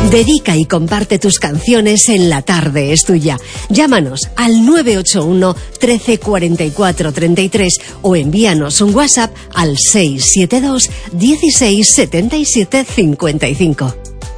Dedica y comparte tus canciones en La Tarde es Tuya. Llámanos al 981 13 44 33 o envíanos un WhatsApp al 672 16 77 55.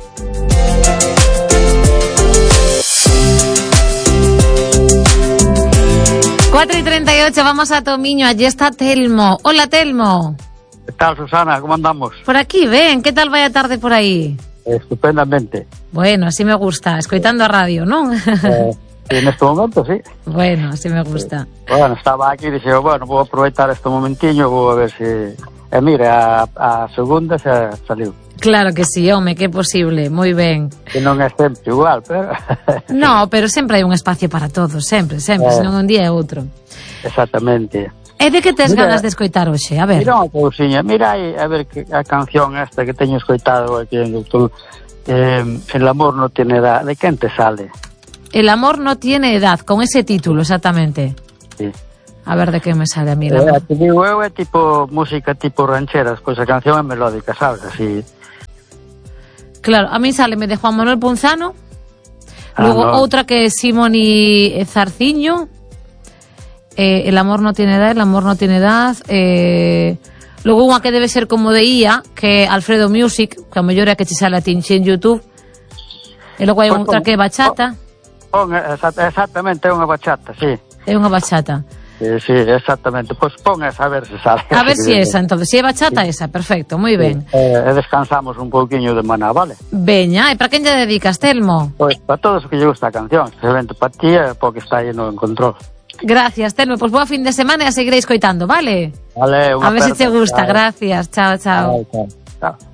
Cuatro y 38, vamos a Tomiño, allí está Telmo. Hola, Telmo. ¿Qué tal, Susana? ¿Cómo andamos? Por aquí, ven, ¿qué tal vaya tarde por aí? Estupendamente. Bueno, así me gusta, escoitando a radio, ¿non? En este momento, sí. Bueno, así me gusta. Bueno, estaba aquí y dije, bueno, vou aproveitar este momentiño, vou a ver se... mira, a segunda xa saliu. Claro que sí, home, que é posible, moi ben. Que non é sempre igual, pero... No, pero sempre hai un espacio para todos, sempre, senón un día é outro. Exactamente. E de que tes ganas de escoitar hoxe? A ver. Mira unha cousiña, mira aí, a ver que a canción esta que teño escoitado aquí en YouTube, El amor no tiene edad, ¿de quen te sale? El amor no tiene edad, con ese título, exactamente. Sí. A ver de que me sale a mí. Te digo, eu é tipo música tipo rancheras, pois a canción é melódica, sabes, así. Claro, a mí sáleme de Juan Manuel Punzano, logo no. outra que é Simoni Zarciño, El amor no tiene edad, El amor no tiene edad, logo unha que debe ser como de IA, que é Alfredo Music, que a mellor é que che sale a tinche en YouTube, e logo hai outra que é bachata. Exactamente, é unha bachata, sí. É unha bachata. Sí, exactamente. Pois pon esa a ver se sale. A ver si esa, entonces, si é bachata esa, perfecto, moi ben. Descansamos un pouquiño de maná, vale? Veña, e para quen lle dedicas, Telmo? Pois para todos os que lle gusta a canción, especialmente para ti e porque está aí no control. Gracias, Telmo, pois boa fin de semana e a seguiréis coitando, vale? Vale, a ver se te gusta, gracias, chao, chao. Chao.